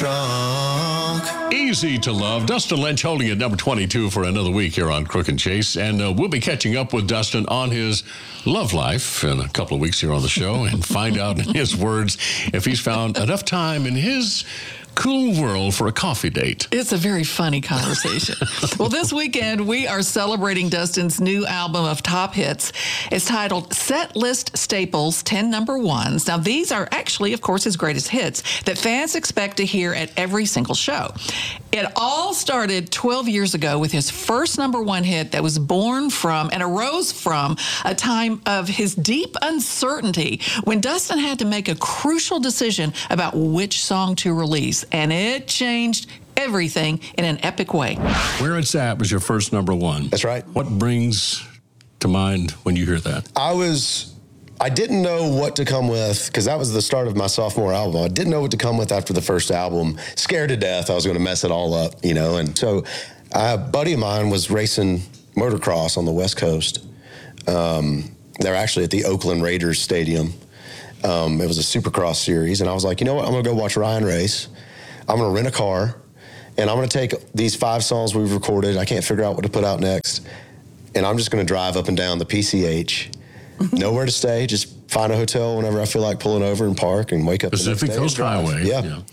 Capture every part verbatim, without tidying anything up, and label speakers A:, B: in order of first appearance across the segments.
A: Easy to love. Dustin Lynch holding at number twenty-two for another week here on Crook and Chase. And uh, we'll be catching up with Dustin on his love life in a couple of weeks here on the show and find out in his words if he's found enough time in his cool world for a coffee date.
B: It's a very funny conversation. Well, this weekend, we are celebrating Dustin's new album of top hits. It's titled Set List Staples, ten Number Ones. Now, these are actually, of course, his greatest hits that fans expect to hear at every single show. It all started twelve years ago with his first number one hit that was born from and arose from a time of his deep uncertainty when Dustin had to make a crucial decision about which song to release. And it changed everything in an epic way.
A: Where It's At was your first number one.
C: That's right.
A: What brings to mind when you hear that?
C: I was, I didn't know what to come with, because that was the start of my sophomore album. I didn't know what to come with after the first album. Scared to death I was going to mess it all up, you know. And so a buddy of mine was racing motocross on the West Coast. Um, they're actually at the Oakland Raiders Stadium. Um, it was a Supercross series, and I was like, you know what, I'm going to go watch Ryan race. I'm going to rent a car, and I'm going to take these five songs we've recorded. I can't figure out what to put out next. And I'm just going to drive up and down the P C H. Nowhere to stay, just find a hotel whenever I feel like pulling over and park and wake up
A: Pacific
C: the next day
A: Coast Highway.
C: Yeah. yeah.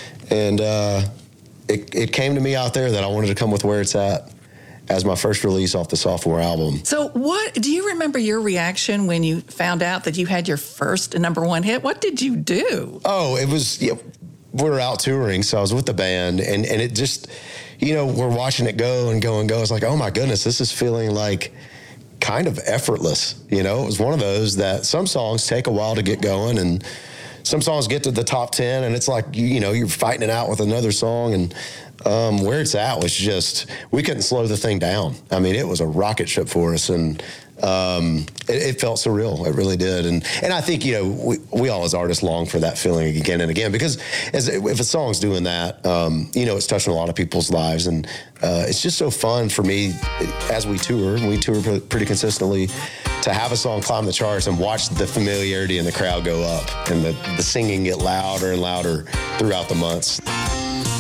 C: And uh, it, it came to me out there that I wanted to come with Where It's At as my first release off the sophomore album.
B: So what, do you remember your reaction when you found out that you had your first number one hit? What did you do?
C: Oh, it was, you know, we were out touring, so I was with the band, and, and it just, you know, we're watching it go and go and go. It's like, oh my goodness, this is feeling like kind of effortless. You know, it was one of those that some songs take a while to get going, and some songs get to the top ten, and it's like, you, you know, you're fighting it out with another song. And um, Where It's At was just, we couldn't slow the thing down. I mean, it was a rocket ship for us, and um, it, it felt surreal. It really did. And and I think, you know, we, we all as artists long for that feeling again and again, because as, if a song's doing that, um, you know, it's touching a lot of people's lives. And uh, it's just so fun for me as we tour, and we tour pretty consistently, to have a song climb the charts and watch the familiarity in the crowd go up and the, the singing get louder and louder throughout the months.